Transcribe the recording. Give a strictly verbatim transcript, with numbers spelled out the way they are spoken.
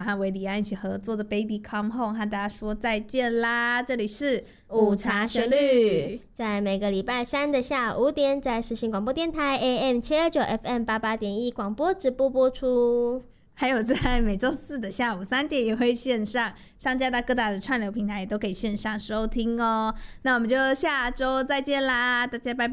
和维里安一起合作的 Baby Come Home 和大家说再见啦。这里是午茶旋律，在每个礼拜三的下午五点，在世新广播电台 A M 七二九 F M 八八点一广播直播播出， 还有在每周四的下午三点也会线上，上架到各大的串流平台也都可以线上收听哦。那我们就下周再见啦，大家拜拜。